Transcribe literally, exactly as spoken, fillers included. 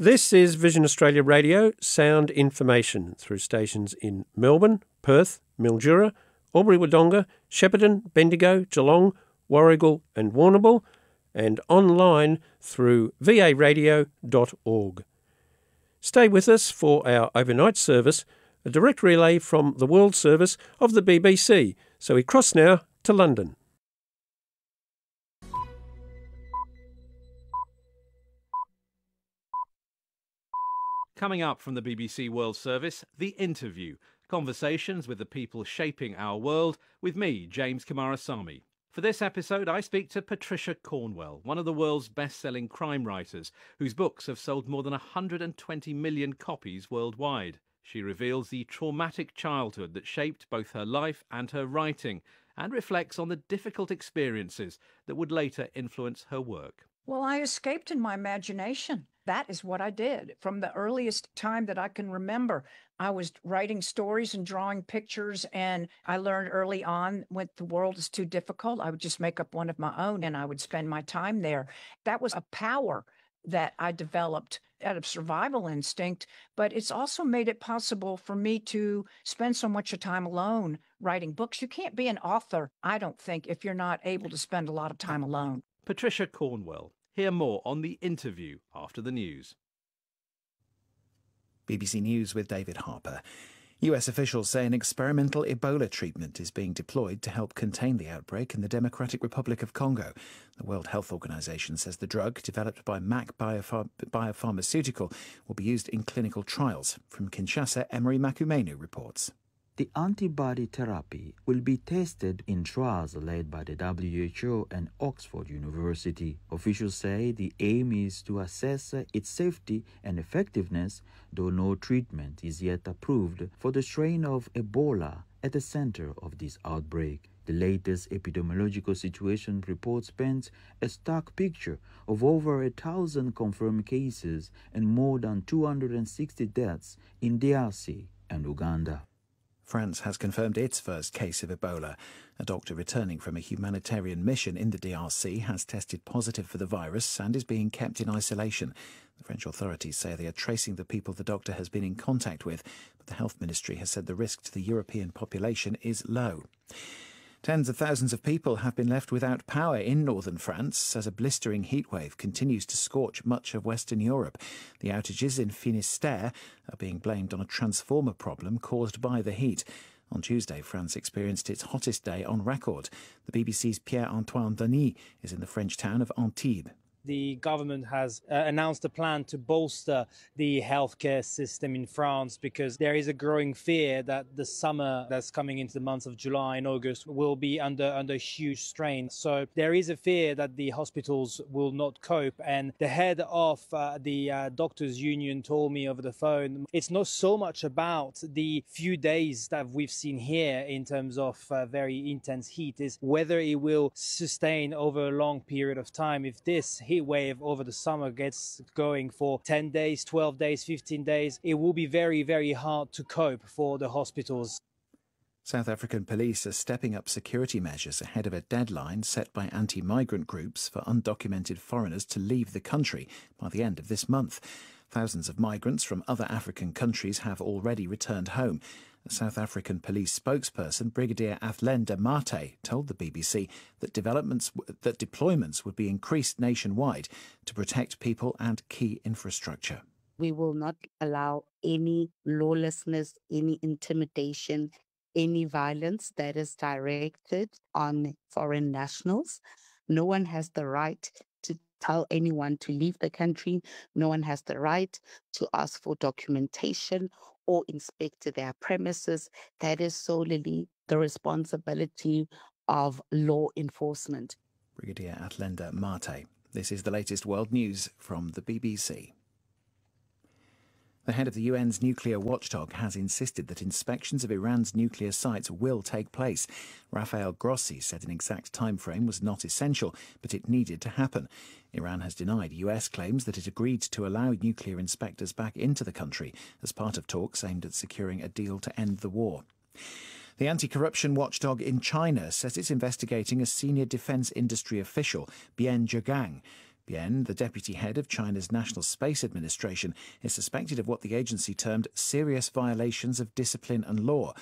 This is Vision Australia Radio, sound information through stations in Melbourne, Perth, Mildura, Albury-Wodonga, Shepparton, Bendigo, Geelong, Warragul and Warrnambool, and online through v a radio dot org. Stay with us for our overnight service, a direct relay from the World Service of the B B C. So we cross now to London. Coming up from the B B C World Service, The Interview. Conversations with the people shaping our world with me, James Kumarasamy. For this episode, I speak to Patricia Cornwell, one of the world's best-selling crime writers, whose books have sold more than one hundred twenty million copies worldwide. She reveals the traumatic childhood that shaped both her life and her writing, and reflects on the difficult experiences that would later influence her work. Well, I escaped in my imagination. That is what I did. From the earliest time that I can remember, I was writing stories and drawing pictures, and I learned early on when the world is too difficult, I would just make up one of my own and I would spend my time there. That was a power that I developed out of survival instinct, but it's also made it possible for me to spend so much time alone writing books. You can't be an author, I don't think, if you're not able to spend a lot of time alone. Patricia Cornwell. Hear more on The Interview after the news. B B C News with David Harper. U S officials say an experimental Ebola treatment is being deployed to help contain the outbreak in the Democratic Republic of Congo. The World Health Organization says the drug, developed by Mac Biopharm- Biopharmaceutical, will be used in clinical trials. From Kinshasa, Emery Makumenu reports. The antibody therapy will be tested in trials led by the W H O and Oxford University. Officials say the aim is to assess its safety and effectiveness, though no treatment is yet approved for the strain of Ebola at the center of this outbreak. The latest epidemiological situation report paints a stark picture of over a thousand confirmed cases and more than two hundred sixty deaths in D R C and Uganda. France has confirmed its first case of Ebola. A doctor returning from a humanitarian mission in the D R C has tested positive for the virus and is being kept in isolation. The French authorities say they are tracing the people the doctor has been in contact with, but the Health Ministry has said the risk to the European population is low. Tens of thousands of people have been left without power in northern France as a blistering heatwave continues to scorch much of Western Europe. The outages in Finistère are being blamed on a transformer problem caused by the heat. On Tuesday, France experienced its hottest day on record. The B B C's Pierre-Antoine Denis is in the French town of Antibes. The government has uh, announced a plan to bolster the healthcare system in France because there is a growing fear that the summer that's coming into the months of July and August will be under under huge strain. So there is a fear that the hospitals will not cope. And the head of uh, the uh, doctors union told me over the phone, it's not so much about the few days that we've seen here in terms of uh, very intense heat, is whether it will sustain over a long period of time. If this heat wave over the summer gets going for ten days, twelve days, fifteen days, it will be very, very hard to cope for the hospitals. South African police are stepping up security measures ahead of a deadline set by anti-migrant groups for undocumented foreigners to leave the country by the end of this month. Thousands of migrants from other African countries have already returned home. A South African police spokesperson, Brigadier Athlenda Mate, told the B B C that developments that deployments would be increased nationwide to protect people and key infrastructure. We will not allow any lawlessness, any intimidation, any violence that is directed on foreign nationals. No one has the right to tell anyone to leave the country. No one has the right to ask for documentation or inspect their premises. That is solely the responsibility of law enforcement. Brigadier Athlenda Mate. This is the latest world news from the B B C. The head of the U N's nuclear watchdog has insisted that inspections of Iran's nuclear sites will take place. Rafael Grossi said an exact time frame was not essential, but it needed to happen. Iran has denied U S claims that it agreed to allow nuclear inspectors back into the country as part of talks aimed at securing a deal to end the war. The anti-corruption watchdog in China says it's investigating a senior defence industry official, Bian Zhegang. Bian, the deputy head of China's National Space Administration, is suspected of what the agency termed serious violations of discipline and law